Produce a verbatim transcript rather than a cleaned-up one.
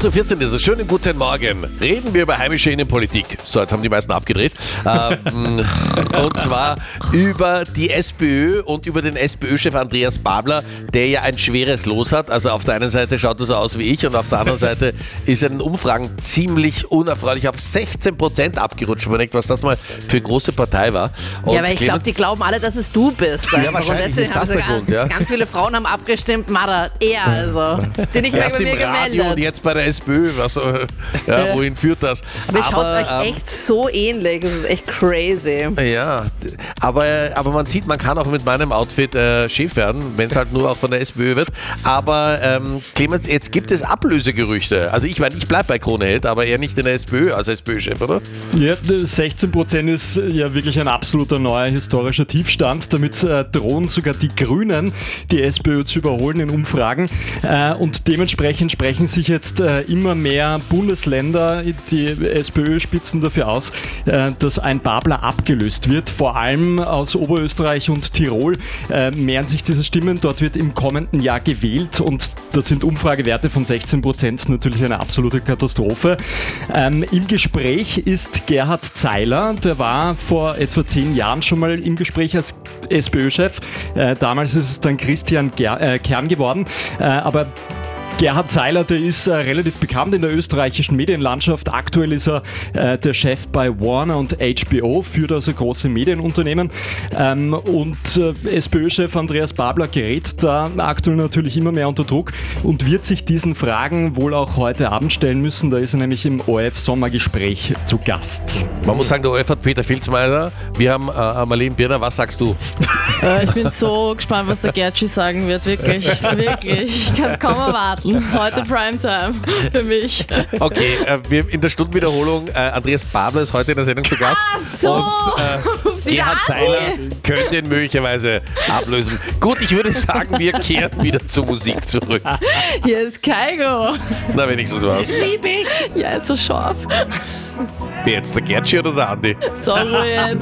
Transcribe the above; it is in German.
acht Uhr vierzehn ist es. Schönen guten Morgen. Reden wir über heimische Innenpolitik. So, jetzt haben die meisten abgedreht. ähm, und zwar über die SPÖ und über den SPÖ-Chef Andreas Babler, der ja ein schweres Los hat. Also auf der einen Seite schaut er so aus wie ich und auf der anderen Seite ist er in den Umfragen ziemlich unerfreulich auf sechzehn Prozent abgerutscht. Man denkt, was das mal für eine große Partei war. Und ja, aber ich glaube, die glauben alle, dass es du bist. Ja, wahrscheinlich ist das der Grund, ja. Ganz viele Frauen haben abgestimmt, Mara, er also. Sie nicht mehr Erst bei mir im Radio gemeldet. und jetzt bei der SPÖ. Was, äh, ja, wohin führt das? Aber ihr schaut euch ähm, echt so ähnlich. Das ist echt crazy. Ja, aber, aber man sieht, man kann auch mit meinem Outfit äh, Chef werden, wenn es halt nur auch von der SPÖ wird. Aber ähm, Clemens, jetzt gibt es Ablösegerüchte. Also ich meine, ich bleibe bei Krone Hit, aber eher nicht in der SPÖ als SPÖ-Chef, oder? Ja, sechzehn Prozent ist ja wirklich ein absoluter neuer historischer Tiefstand. Damit äh, drohen sogar die Grünen, die SPÖ zu überholen in Umfragen. Äh, und dementsprechend sprechen sich jetzt äh, immer mehr Bundesländer, die SPÖ-Spitzen dafür aus, äh, dass ein Babler abgelöst wird. Vor allem aus Oberösterreich und Tirol äh, mehren sich diese Stimmen. Dort wird im kommenden Jahr gewählt und das sind Umfragewerte von sechzehn Prozent, natürlich eine absolute Katastrophe. Ähm, Im Gespräch ist Gerhard Zeiler, der war vor etwa zehn Jahren schon mal im Gespräch als SPÖ-Chef. Äh, damals ist es dann Christian Ger- äh, Kern geworden, äh, aber Gerhard Zeiler, der ist äh, relativ bekannt in der österreichischen Medienlandschaft. Aktuell ist er äh, der Chef bei Warner und H B O, führt also große Medienunternehmen. Ähm, und äh, SPÖ-Chef Andreas Babler gerät da aktuell natürlich immer mehr unter Druck und wird sich diesen Fragen wohl auch heute Abend stellen müssen. Da ist er nämlich im O R F-Sommergespräch zu Gast. Man muss sagen, der O R F hat Peter Filzmeier, wir haben äh, Marlene Birner. Was sagst du? Äh, ich bin so gespannt, was der Gertschi sagen wird. Wirklich, wirklich. Ich kann es kaum erwarten. Heute Primetime für mich. Okay, äh, wir in der Stundenwiederholung, äh, Andreas Babler ist heute in der Sendung zu Gast. Ach so. Und äh, Gerhard Zeiler könnte ihn möglicherweise ablösen. Gut, ich würde sagen, wir kehren wieder zur Musik zurück. Hier ist Kaigo. Na, wenigstens was. Lieb ich. Ja, ist so scharf. Wer jetzt, der Gertschi oder der Andi? So, Ruhe jetzt.